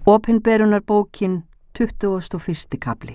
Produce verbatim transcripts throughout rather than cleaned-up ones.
Opinberunarbókin, tuttugasti og fyrsti kafli.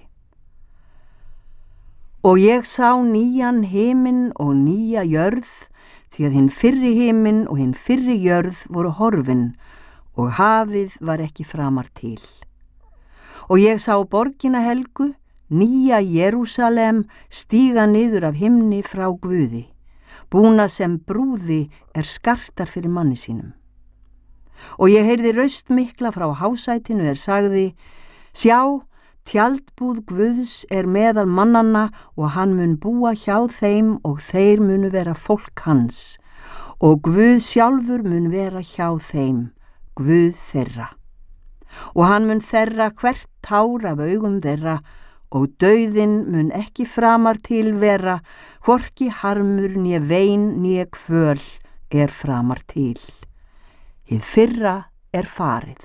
Og ég sá nýjan himinn og nýja jörð, því að hinn fyrri himinn og hinn fyrri jörð voru horfin og hafið var ekki framar til. Og ég sá borgina helgu, nýja Jerúsalem, stíga niður af himni frá Guði, búna sem brúði er skartar fyrir manni sínum. Og ég heyrði raust mikla frá hásætinu er sagði, sjá, tjaldbúð Guðs er meðal mannanna og hann mun búa hjá þeim og þeir munu vera fólk hans og Guð sjálfur mun vera hjá þeim, Guð þeirra. Og hann mun þerra hvert tár af augum þeirra og dauðinn mun ekki framar til vera, hvorki harmur né vein né kvöl er framar til. Hið fyrra er farið.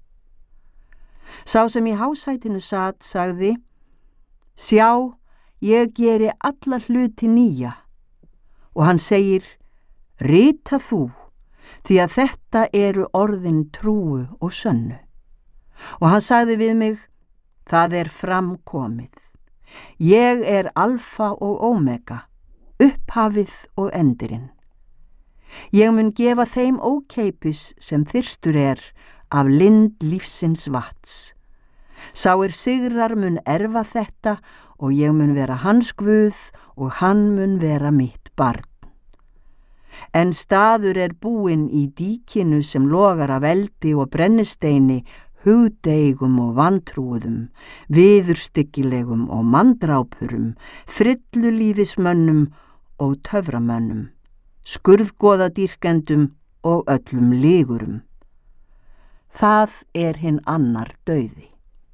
Sá sem í hásætinu sat sagði, sjá, ég geri alla hluti nýja. Og hann segir, rita þú, því að þetta eru orðin trúu og sönnu. Og hann sagði við mig, það er framkomið. Ég er alfa og omega, upphafið og endirinn. Ég mun gefa þeim ókeipis sem þyrstur er af lind lífsins vats. Sá er sigrar mun erfa þetta og ég mun vera hans Guð og hann mun vera mitt barn. En staður er búinn í díkinu sem logar af eldi og brennisteini, hugdeigum og vantrúðum, viðurstyggilegum og manndrápurum, frillulífismönnum og töframönnum, skurðgoðadýrkendum og öllum ligurum. Það er hinn annar dauði.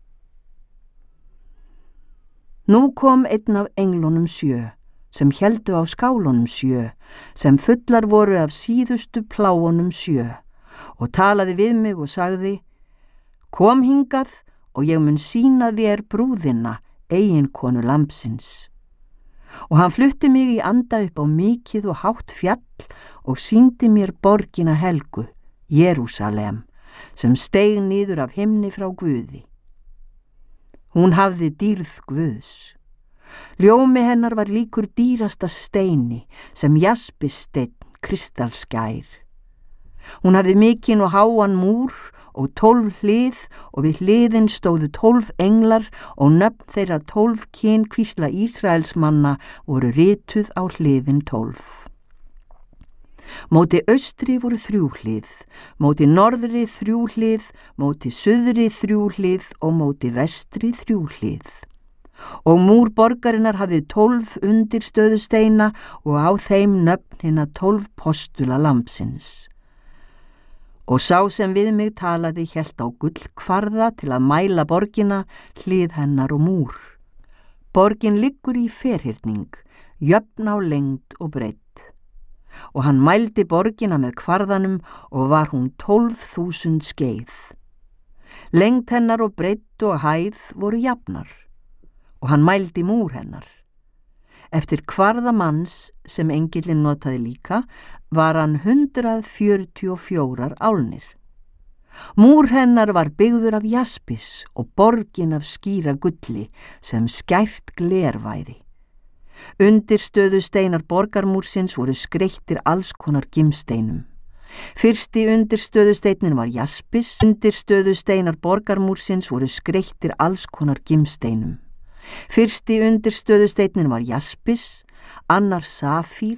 Nú kom einn af englunum sjö, sem héldu á skálunum sjö, sem fullar voru af síðustu pláunum sjö, og talaði við mig og sagði, kom hingað og ég mun sýna þér brúðina, eiginkonu lambsins. Og hann flutti mig í anda upp á mikið og hátt fjall og sýndi mér borgina helgu, Jerúsalem, sem steig niður af himni frá Guði. Hún hafði dýrð Guðs. Ljómi hennar var líkur dýrasta steini, sem jaspisteinn kristalskær. Hún hafði mikinn og háan múr og tólf hlið og við hliðin stóðu tólf englar og nöfn þeirra tólf kyn kvísla Ísraelsmanna voru rituð á hliðin tólf. Móti austri voru þrjú hlið, móti norðri þrjú hlið, móti suðri þrjú hlið og móti vestri þrjú hlið. Og múr borgarinnar hafði tólf undirstöðusteina og á þeim nöfn hinna tólf postula lambsins. Og sá sem við mig talaði hélt á gullkvarða til að mæla borgina, hlið hennar og múr. Borgin liggur í ferhyrning, jöfn á lengd og breidd. Og hann mældi borgina með kvarðanum og var hún tólf þúsund skeið. Lengd hennar og breidd og hæð voru jafnar, og hann mældi múr hennar. Eftir kvarðamanns sem engillinn notaði líka, var hann hundrað fjörutíu og fjórar álnir. Múr hennar var byggður af jaspis og borgin af skýra gulli sem skært gler væri. Undirstöðusteinar borgarmúrsins voru skreyttir alls konar gimsteinum. Fyrsti undirstöðusteinin var jaspis, undirstöðusteinar borgarmúrsins voru skreyttir alls konar gimsteinum. Fyrsti undirstöðusteinin var jaspis, annar safír,